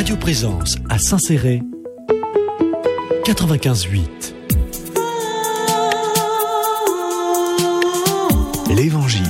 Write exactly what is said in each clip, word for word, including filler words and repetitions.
Radio Présence à Saint-Céré, quatre-vingt-quinze huit. L'Évangile.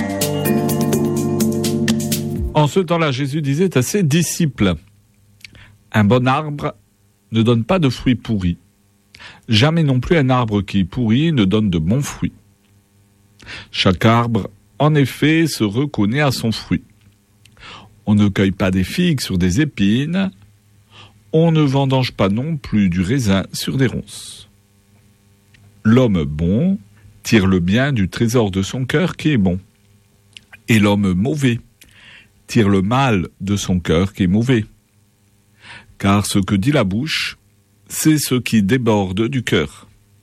En ce temps-là, Jésus disait à ses disciples, « Un bon arbre ne donne pas de fruits pourris. Jamais non plus un arbre qui est pourri ne donne de bons fruits. Chaque arbre, en effet, se reconnaît à son fruit. On ne cueille pas des figues sur des épines, on ne vendange pas non plus du raisin sur des ronces. L'homme bon tire le bien du trésor de son cœur qui est bon, et l'homme mauvais tire le mal de son cœur qui est mauvais. Car ce que dit la bouche, c'est ce qui déborde du cœur.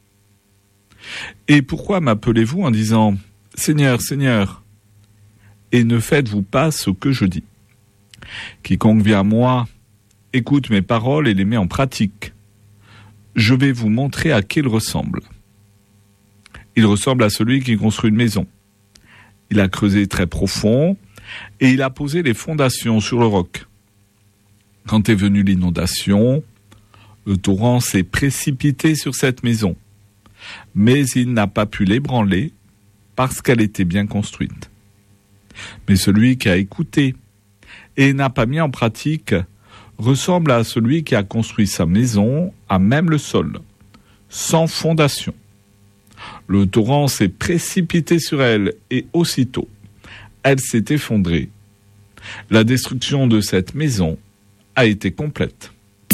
Et pourquoi m'appelez-vous en disant « Seigneur, Seigneur » et ne faites-vous pas ce que je dis ? Quiconque vient à moi, écoute mes paroles et les met en pratique. Je vais vous montrer à qui il ressemble. Il ressemble à celui qui construit une maison. Il a creusé très profond et il a posé les fondations sur le roc. Quand est venue l'inondation, le torrent s'est précipité sur cette maison, mais il n'a pas pu l'ébranler parce qu'elle était bien construite. Mais celui qui a écouté et n'a pas mis en pratique ressemble à celui qui a construit sa maison à même le sol, sans fondation. Le torrent s'est précipité sur elle et aussitôt, elle s'est effondrée. La destruction de cette maison a été complète.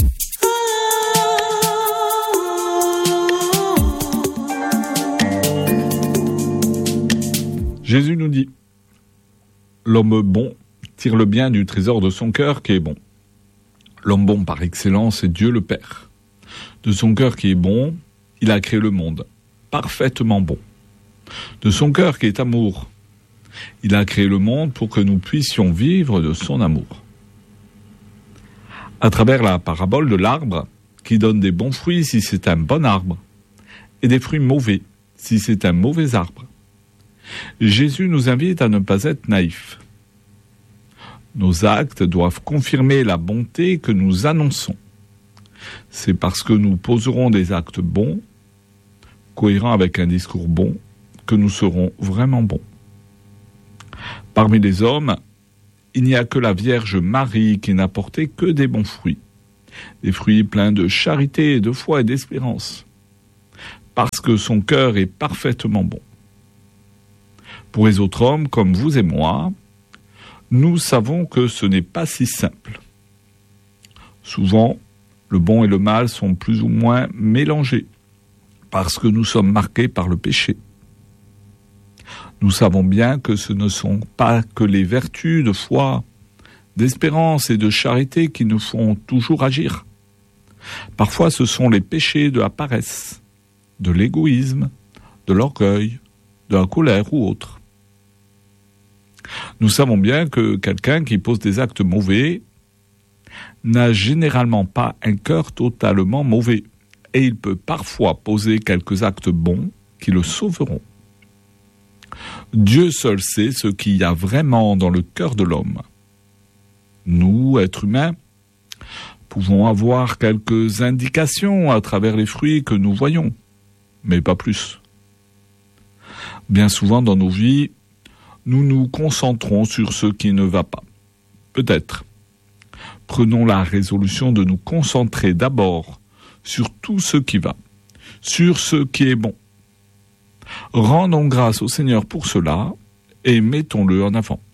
Jésus nous dit, l'homme bon tire le bien du trésor de son cœur qui est bon. L'homme bon par excellence est Dieu le Père. De son cœur qui est bon, il a créé le monde, parfaitement bon. De son cœur qui est amour, il a créé le monde pour que nous puissions vivre de son amour. À travers la parabole de l'arbre, qui donne des bons fruits si c'est un bon arbre, et des fruits mauvais si c'est un mauvais arbre, Jésus nous invite à ne pas être naïfs. Nos actes doivent confirmer la bonté que nous annonçons. C'est parce que nous poserons des actes bons, cohérents avec un discours bon, que nous serons vraiment bons. Parmi les hommes, il n'y a que la Vierge Marie qui n'a porté que des bons fruits, des fruits pleins de charité, de foi et d'espérance, parce que son cœur est parfaitement bon. Pour les autres hommes, comme vous et moi, nous savons que ce n'est pas si simple. Souvent, le bon et le mal sont plus ou moins mélangés, parce que nous sommes marqués par le péché. Nous savons bien que ce ne sont pas que les vertus de foi, d'espérance et de charité qui nous font toujours agir. Parfois, ce sont les péchés de la paresse, de l'égoïsme, de l'orgueil, de la colère ou autre. Nous savons bien que quelqu'un qui pose des actes mauvais n'a généralement pas un cœur totalement mauvais, et il peut parfois poser quelques actes bons qui le sauveront. Dieu seul sait ce qu'il y a vraiment dans le cœur de l'homme. Nous, êtres humains, pouvons avoir quelques indications à travers les fruits que nous voyons, mais pas plus. Bien souvent dans nos vies, nous nous concentrons sur ce qui ne va pas. Peut-être. Prenons la résolution de nous concentrer d'abord sur tout ce qui va, sur ce qui est bon. Rendons grâce au Seigneur pour cela et mettons-le en avant.